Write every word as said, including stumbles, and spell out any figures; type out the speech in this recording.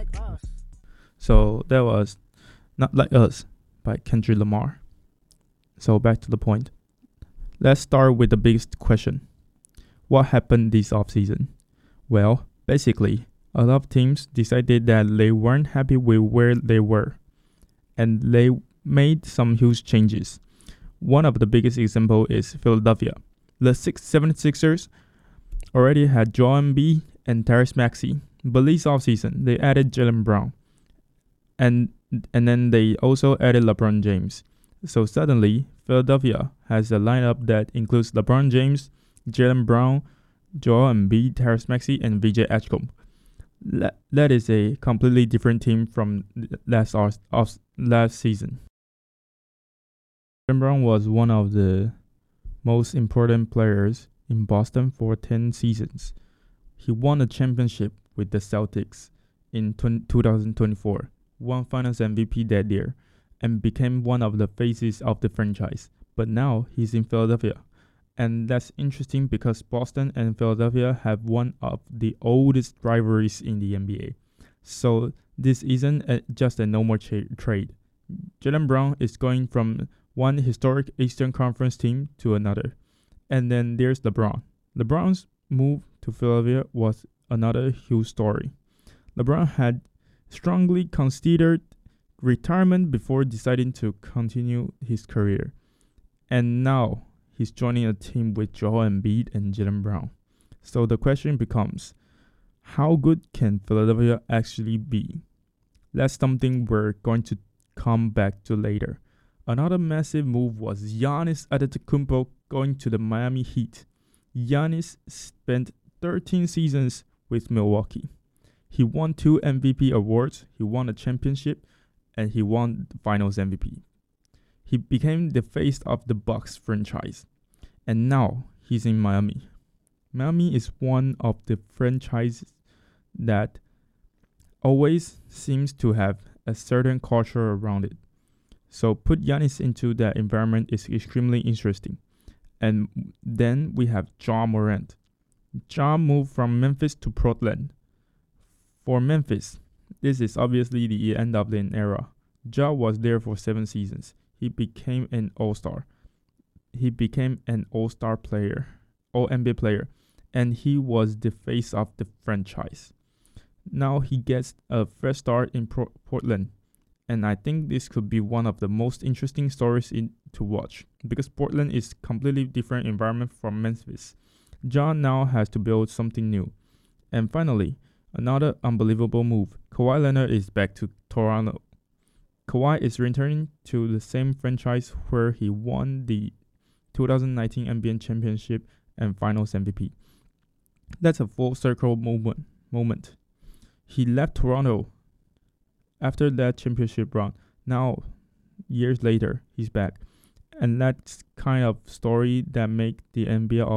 like us. So that was Not Like Us by Kendrick Lamar. So back to the point. Let's start with the biggest question. What happened this offseason? Well, basically, a lot of teams decided that they weren't happy with where they were, and they made some huge changes. One of the biggest examples is Philadelphia. The 76ers already had Joel Embiid and Tyrese Maxey, but this offseason they added Jaylen Brown, and and then they also added LeBron James. So suddenly, Philadelphia has a lineup that includes LeBron James, Jaylen Brown, Joel Embiid, Tyrese Maxey, and V J Edgecombe. That, that is a completely different team from last off, off, last season. Jaylen Brown was one of the most important players in Boston for ten seasons. He won a championship with the Celtics in twenty twenty-four, won Finals M V P that year, and became one of the faces of the franchise. But now he's in Philadelphia. And that's interesting because Boston and Philadelphia have one of the oldest rivalries in the N B A. So this isn't a, just a normal tra- trade. Jaylen Brown is going from one historic Eastern Conference team to another. And then there's LeBron. LeBron's move to Philadelphia was another huge story. LeBron had strongly considered retirement before deciding to continue his career. And now he's joining a team with Joel Embiid and Jaylen Brown. So the question becomes, how good can Philadelphia actually be? That's something we're going to come back to later. Another massive move was Giannis Antetokounmpo going to the Miami Heat. Giannis spent thirteen seasons with Milwaukee. He won two M V P awards, he won a championship, and he won the Finals M V P. He became the face of the Bucks franchise, and now he's in Miami. Miami is one of the franchises that always seems to have a certain culture around it. So put Giannis into that environment is extremely interesting. And then we have Ja Morant. Ja moved from Memphis to Portland. For Memphis, this is obviously the end of an era. Ja was there for seven seasons. He became an all-star. He became an all-star player, all N B A player, and he was the face of the franchise. Now he gets a fresh start in Pro- Portland. And I think this could be one of the most interesting stories in, to watch because Portland is a completely different environment from Memphis. Ja now has to build something new. And finally, another unbelievable move. Kawhi Leonard is back to Toronto. Kawhi is returning to the same franchise where he won the twenty nineteen N B A Championship and Finals M V P. That's a full circle moment. moment. He left Toronto after that championship run. Now, years later, he's back. And that's kind of story that make the N B A